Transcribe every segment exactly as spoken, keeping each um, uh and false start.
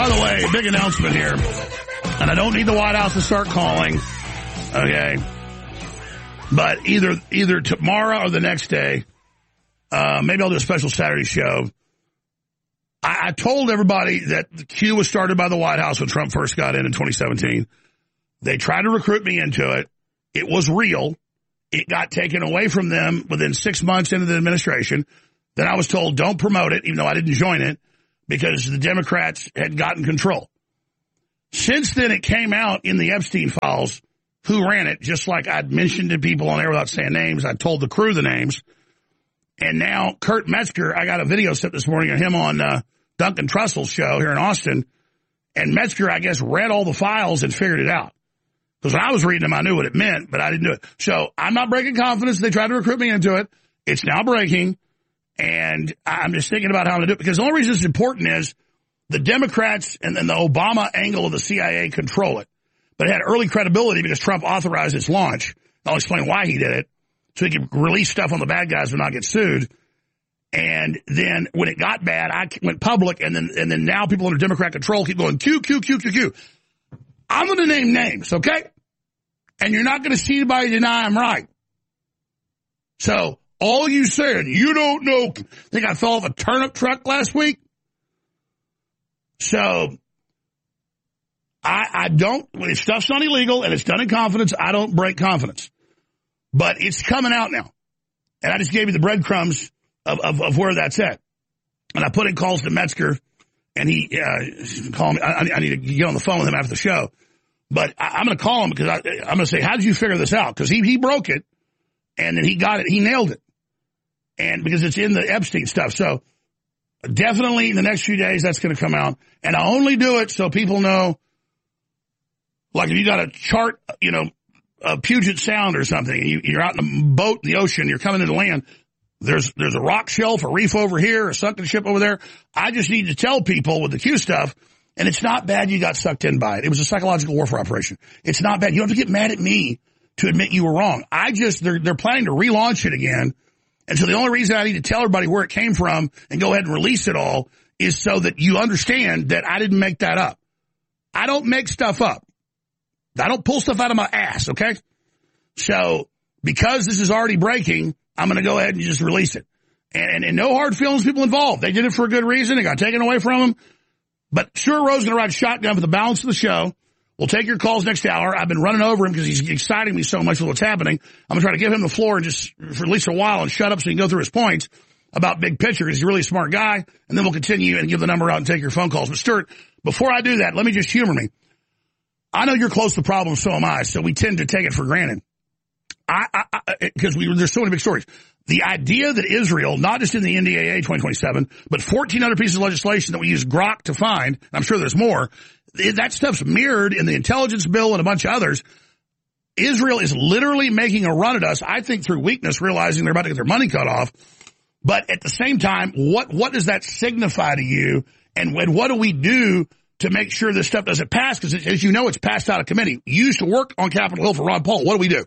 By the way, big announcement here. And I don't need the White House to start calling. Okay. But either either tomorrow or the next day, uh, maybe I'll do a special Saturday show. I, I told everybody that the Q was started by the White House when Trump first got in in twenty seventeen. They tried to recruit me into it. It was real. It got taken away from them within six months into the administration. Then I was told, don't promote it, even though I didn't join it, because the Democrats had gotten control. Since then, it came out in the Epstein files who ran it, just like I'd mentioned to people on air without saying names. I told the crew the names. And now Kurt Metzger, I got a video set this morning of him on uh, Duncan Trussell's show here in Austin. And Metzger, I guess, read all the files and figured it out. Because when I was reading them, I knew what it meant, but I didn't do it. So I'm not breaking confidence. They tried to recruit me into it. It's now breaking. And I'm just thinking about how to do it. Because the only reason it's important is the Democrats and then the Obama angle of the C I A control it. But it had early credibility because Trump authorized its launch. I'll explain why he did it. So he could release stuff on the bad guys and not get sued. And then when it got bad, I went public. And then and then now people under Democrat control keep going, Q, Q, Q, Q, Q. I'm going to name names, okay? And you're not going to see anybody deny I'm right. So all you said, you don't know, think I fell off a turnip truck last week? So I, I don't, when stuff's not illegal and it's done in confidence, I don't break confidence. But it's coming out now. And I just gave you the breadcrumbs of, of, of where that's at. And I put in calls to Metzger, and he uh, called me. I, I need to get on the phone with him after the show. But I, I'm going to call him because I, I'm going to say, how did you figure this out? Because he, he broke it, and then he got it. He nailed it. And because it's in the Epstein stuff. So definitely in the next few days, that's going to come out. And I only do it so people know, like if you got a chart, you know, uh, Puget Sound or something, and you, you're out in a boat in the ocean, you're coming into land, there's there's a rock shelf, a reef over here, a sunken ship over there. I just need to tell people with the Q stuff, and it's not bad you got sucked in by it. It was a psychological warfare operation. It's not bad. You don't have to get mad at me to admit you were wrong. I just, they're, they're planning to relaunch it again. And so the only reason I need to tell everybody where it came from and go ahead and release it all is so that you understand that I didn't make that up. I don't make stuff up. I don't pull stuff out of my ass, okay? So because this is already breaking, I'm going to go ahead and just release it. And, and, and no hard feelings, people involved. They did it for a good reason. It got taken away from them. But Stuart Rose is going to ride shotgun for the balance of the show. We'll take your calls next hour. I've been running over him because he's exciting me so much with what's happening. I'm going to try to give him the floor and just for at least a while and shut up so he can go through his points about big picture because he's a really smart guy. And then we'll continue and give the number out and take your phone calls. But Stuart, before I do that, let me just humor me. I know you're close to the problem, so am I, so we tend to take it for granted. I, because we there's so many big stories. The idea that Israel, not just in the N D A A twenty twenty-seven, but fourteen other pieces of legislation that we use Grok to find, and I'm sure there's more, that stuff's mirrored in the intelligence bill and a bunch of others. Israel is literally making a run at us, I think through weakness, realizing they're about to get their money cut off. But at the same time, what, what does that signify to you? And when, what do we do to make sure this stuff doesn't pass? Because as you know, it's passed out of committee. You used to work on Capitol Hill for Ron Paul. What do we do?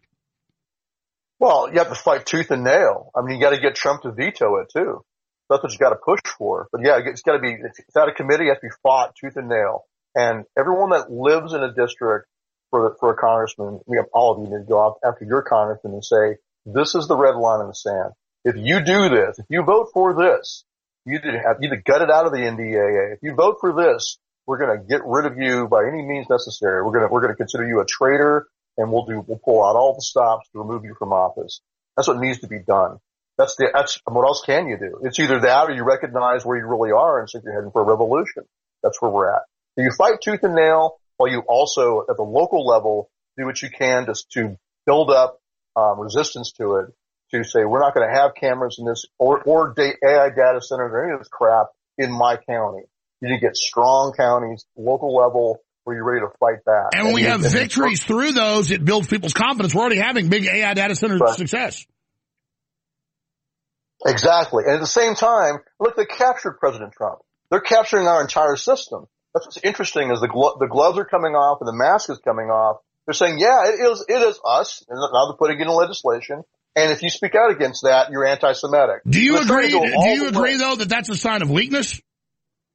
Well, you have to fight tooth and nail. I mean, you got to get Trump to veto it too. That's what you got to push for. But yeah, it's got to be, it's out of committee. It has to be fought tooth and nail. And everyone that lives in a district for for a congressman, we have all of you need to go out after your congressman and say, this is the red line in the sand. If you do this, if you vote for this, you need to have, you need to gut it out of the N D A A. If you vote for this, we're going to get rid of you by any means necessary. We're going to, we're going to consider you a traitor. And we'll do, we'll pull out all the stops to remove you from office. That's what needs to be done. That's the, that's, what else can you do? It's either that or you recognize where you really are and think you're heading for a revolution. That's where we're at. So you fight tooth and nail while you also, at the local level, do what you can just to build up, um, resistance to it, to say we're not going to have cameras in this or, or A I data centers or any of this crap in my county. You need to get strong counties, local level, where you're ready to fight back. And when and we you, have victories through those, it builds people's confidence. We're already having big A I data center right. success. Exactly. And at the same time, look, they captured President Trump. They're capturing our entire system. That's what's interesting is the, glo- the gloves are coming off and the mask is coming off. They're saying, yeah, it is, it is us. And now they're putting it in legislation. And if you speak out against that, you're anti-Semitic. Do you agree, do you agree though, that that's a sign of weakness?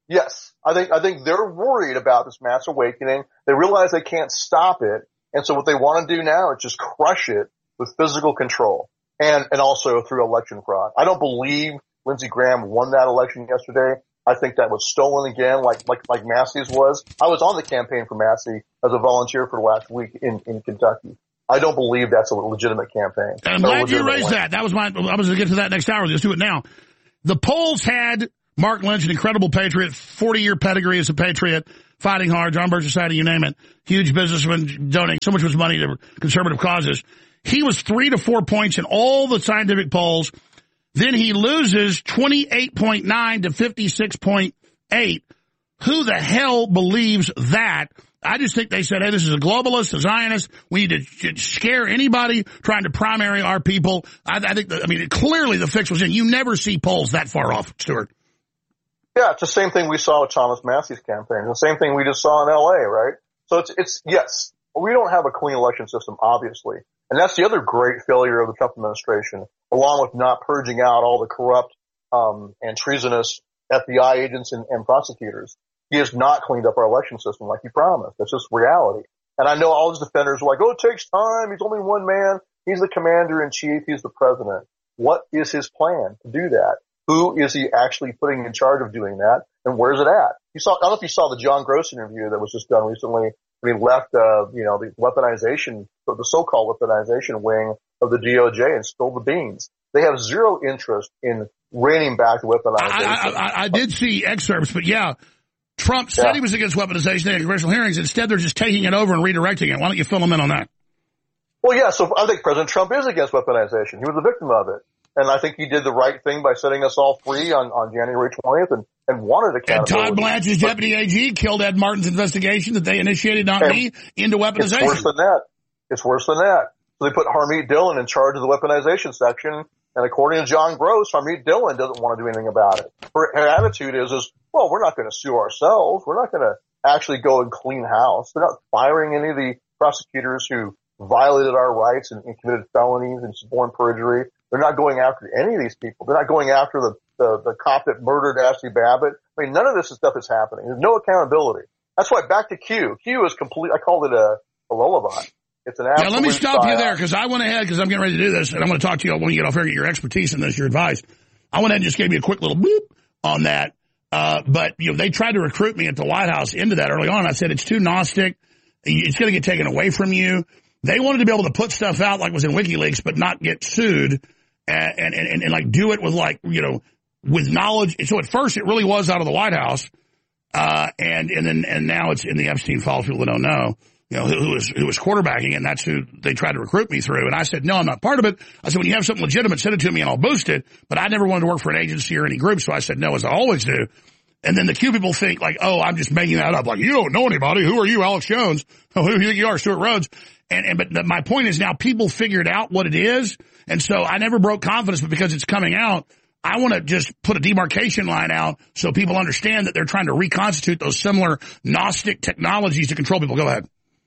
Yes. I think, I think they're worried about this mass awakening. They realize they can't stop it. And so what they want to do now is just crush it with physical control and, and also through election fraud. I don't believe Lindsey Graham won that election yesterday. I think that was stolen again, like, like, like Massey's was. I was on the campaign for Massey as a volunteer for the last week in, in Kentucky. I don't believe that's a legitimate campaign. And I'm glad you raised that. That was my, I was going to get to that next hour. Let's do it now. The polls had Mark Lynch, an incredible patriot, forty-year pedigree as a patriot, fighting hard, John Birch Society, you name it, huge businessman, donating so much of his money to conservative causes. He was three to four points in all the scientific polls. Then he loses twenty-eight point nine to fifty-six point eight. Who the hell believes that? I just think they said, hey, this is a globalist, a Zionist. We need to scare anybody trying to primary our people. I, I think, the, I mean, clearly the fix was in. You never see polls that far off, Stuart. Yeah, it's the same thing we saw with Thomas Massey's campaign. It's the same thing we just saw in L A, right? So it's, it's, yes, we don't have a clean election system, obviously. And that's the other great failure of the Trump administration, along with not purging out all the corrupt, um, and treasonous F B I agents and, and prosecutors. He has not cleaned up our election system like he promised. That's just reality. And I know all his defenders are like, oh, it takes time. He's only one man. He's the commander in chief. He's the president. What is his plan to do that? Who is he actually putting in charge of doing that? And where's it at? You saw, I don't know if you saw the John Gross interview that was just done recently. I mean, left, uh, you know, the weaponization, the so-called weaponization wing of the D O J and spilled the beans. They have zero interest in reining back the weaponization. I, I, I did see excerpts, but yeah, Trump said yeah. he was against weaponization. They had congressional hearings. Instead, they're just taking it over and redirecting it. Why don't you fill them in on that? Well, yeah, so I think President Trump is against weaponization. He was a victim of it. And I think he did the right thing by setting us all free on, on January twentieth and, and wanted accountability. And Todd Blanche's deputy A G killed Ed Martin's investigation that they initiated, not and me, into weaponization. It's worse than that. It's worse than that. So they put Harmeet Dillon in charge of the weaponization section. And according to John Gross, Harmeet Dillon doesn't want to do anything about it. Her, her attitude is, is, well, we're not going to sue ourselves. We're not going to actually go and clean house. They're not firing any of the prosecutors who violated our rights and, and committed felonies and suborn perjury. They're not going after any of these people. They're not going after the, the, the cop that murdered Ashley Babbitt. I mean, none of this stuff is happening. There's no accountability. That's why back to Q. Q is complete. I called it a, a lullaby. It's an absolute. Yeah, let me stop style. you there because I went ahead because I'm getting ready to do this and I'm going to talk to you when you get off here, get your expertise in this, your advice. I went ahead and just gave you a quick little boop on that. Uh, but you know, they tried to recruit me at the White House into that early on. I said, it's too Gnostic. It's going to get taken away from you. They wanted to be able to put stuff out like was in WikiLeaks, but not get sued and, and, and, and like do it with like, you know, with knowledge. So at first it really was out of the White House. Uh, and, and then, and now it's in the Epstein files, people that don't know, you know, who, who was, who was quarterbacking, and that's who they tried to recruit me through. And I said, no, I'm not part of it. I said, when you have something legitimate, send it to me and I'll boost it. But I never wanted to work for an agency or any group. So I said, no, as I always do. And then the Q people think like, oh, I'm just making that up. Like, you don't know anybody. Who are you, Alex Jones? Oh, who do you think you are, Stuart Rhodes? And, and, but the, my point is now people figured out what it is. And so I never broke confidence, but because it's coming out, I want to just put a demarcation line out so people understand that they're trying to reconstitute those similar Gnostic technologies to control people. Go ahead.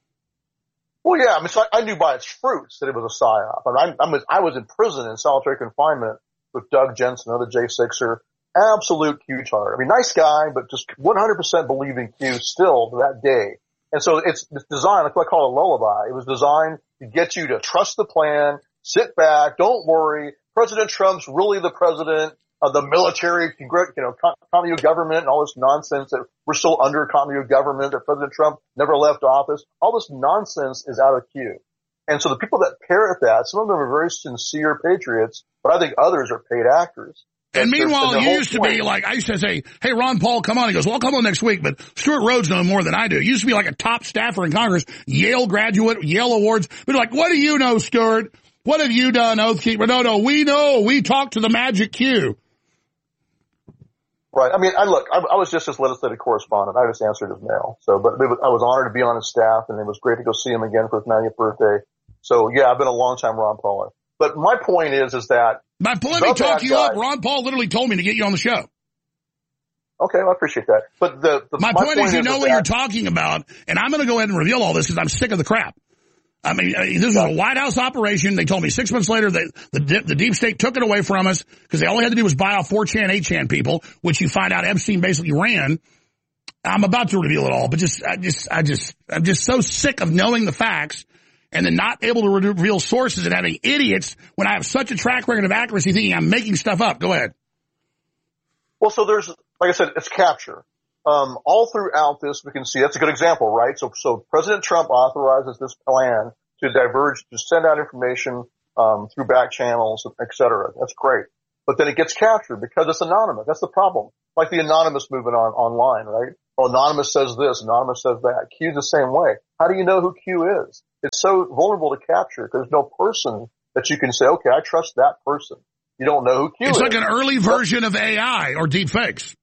Well, yeah, I mean, so I knew by its fruits that it was a psyop. I mean, I, I, was, I was in prison in solitary confinement with Doug Jensen, another J sixer, absolute Q-tard. I mean, nice guy, but just one hundred percent believe in Q still to that day. And so it's, it's designed, like what I call a lullaby. It was designed to get you to trust the plan, sit back, don't worry. President Trump's really the president of the military, you know, communist government and all this nonsense that we're still under communist government, that President Trump never left office. All this nonsense is out of Q. And so the people that parrot that, some of them are very sincere patriots, but I think others are paid actors. And meanwhile, you used to be like, I used to say, hey, Ron Paul, come on. He goes, well, I'll come on next week, but Stuart Rhodes knows more than I do. He used to be like a top staffer in Congress, Yale graduate, Yale awards. But like, what do you know, Stuart? What have you done, Oathkeeper? No, no, we know. We talked to the magic Q. Right. I mean, I look, I, I was just his legislative correspondent. I just answered his mail. So, but it was, I was honored to be on his staff, and it was great to go see him again for his ninetieth birthday. So, yeah, I've been a long time Ron Pauler. But my point is, is that my point, let me talk you guy, up. Ron Paul literally told me to get you on the show. Okay, well, I appreciate that. But the, the my, my point, point is, you is know is what that, you're talking about, and I'm going to go ahead and reveal all this because I'm sick of the crap. I mean, this was a White House operation. They told me six months later that the, the deep state took it away from us because they all they had to do was buy off four chan, eight chan people, which you find out Epstein basically ran. I'm about to reveal it all, but just, I just, I just, I'm just so sick of knowing the facts and then not able to reveal sources and having idiots when I have such a track record of accuracy thinking I'm making stuff up. Go ahead. Well, so there's, like I said, it's capture. Um, all throughout this, we can see that's a good example, right? So, so President Trump authorizes this plan to diverge, to send out information, um, through back channels, et cetera. That's great. But then it gets captured because it's anonymous. That's the problem. Like the anonymous movement on, online, right? Well, anonymous says this, anonymous says that. Q's the same way. How do you know who Q is? It's so vulnerable to capture because there's no person that you can say, okay, I trust that person. You don't know who Q it's is. It's like an early version of A I or deep fakes.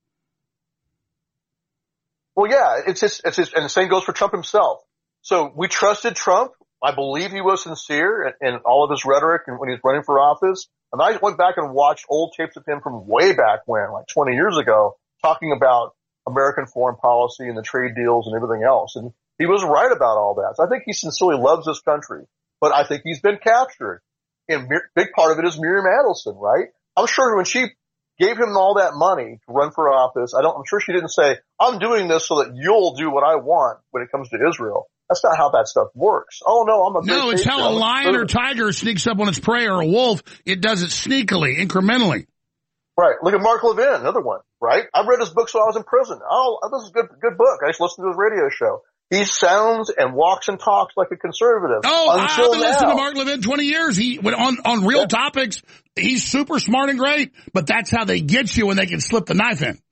Well, yeah, it's just, it's just, and the same goes for Trump himself. So we trusted Trump. I believe he was sincere in, in all of his rhetoric and when he was running for office. And I went back and watched old tapes of him from way back when, like twenty years ago, talking about American foreign policy and the trade deals and everything else. And he was right about all that. So I think he sincerely loves this country, but I think he's been captured. And a big part of it is Miriam Adelson, right? I'm sure when she gave him all that money to run for office, I don't, I'm sure she didn't say, I'm doing this so that you'll do what I want when it comes to Israel. That's not how that stuff works. Oh, no, I'm a No, it's how a lion or tiger sneaks up on its prey or a wolf. It does it sneakily, incrementally. Right. Look at Mark Levin, another one, right? I read his books while I was in prison. Oh, this is a good, good book. I used to listen to his radio show. He sounds and walks and talks like a conservative. Oh, I've been listening to Mark Levin twenty years. He went on, on real yeah. topics. He's super smart and great, but that's how they get you when they can slip the knife in.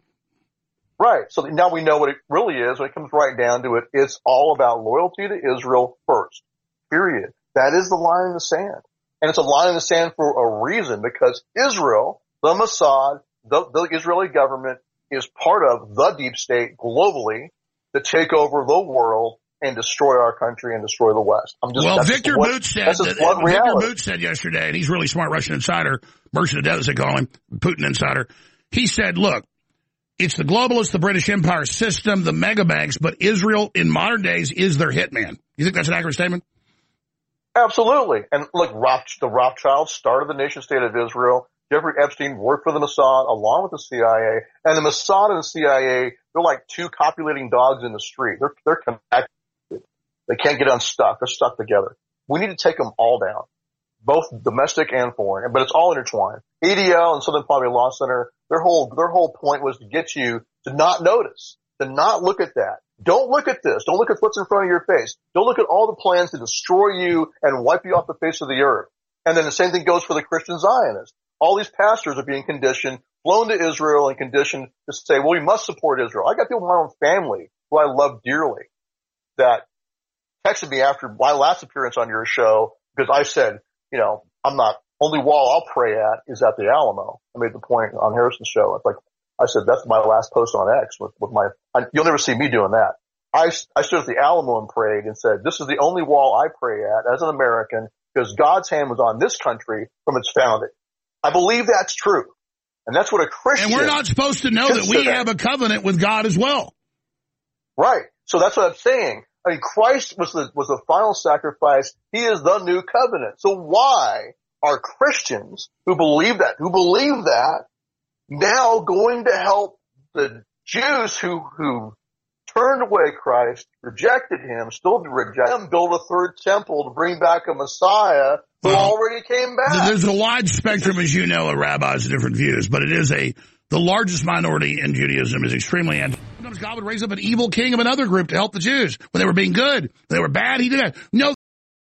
Right. So now we know what it really is. When it comes right down to it, it's all about loyalty to Israel first. Period. That is the line in the sand. And it's a line in the sand for a reason, because Israel, the Mossad, the, the Israeli government is part of the deep state globally to take over the world and destroy our country and destroy the West. I'm just, well, Victor what, Boot said, that, Victor Boot said yesterday, and he's really smart Russian insider, merchant of death as they call him, Putin insider. He said, look, it's the globalists, the British Empire system, the mega banks, but Israel in modern days is their hitman. You think that's an accurate statement? Absolutely. And look, Roth, the Rothschilds started the nation state of Israel. Jeffrey Epstein worked for the Mossad along with the C I A. And the Mossad and the C I A, they're like two copulating dogs in the street. They're, they're connected. They can't get unstuck. They're stuck together. We need to take them all down, both domestic and foreign, but it's all intertwined. A D L and Southern Poverty Law Center, their whole, their whole point was to get you to not notice, to not look at that. Don't look at this. Don't look at what's in front of your face. Don't look at all the plans to destroy you and wipe you off the face of the earth. And then the same thing goes for the Christian Zionists. All these pastors are being conditioned, flown to Israel and conditioned to say, well, we must support Israel. I got people in my own family who I love dearly that texted me after my last appearance on your show because I said, you know, I'm not, only wall I'll pray at is at the Alamo. I made the point on Harrison's show. It's like, I said, that's my last post on X with, with my, I, you'll never see me doing that. I, I stood at the Alamo and prayed and said, this is the only wall I pray at as an American because God's hand was on this country from its founding. I believe that's true. And that's what a Christian. And we're not supposed to know that we have a covenant with God as well. Right. So that's what I'm saying. I mean, Christ was the, was the final sacrifice. He is the new covenant. So why are Christians who believe that, who believe that, now going to help the Jews who, who turned away Christ, rejected him, still to reject him, build a third temple to bring back a Messiah who well, already came back? There's a wide spectrum, as you know, of rabbis and different views, but it is a, the largest minority in Judaism is extremely anti. Sometimes God would raise up an evil king of another group to help the Jews when they were being good. When they were bad, he did that. No.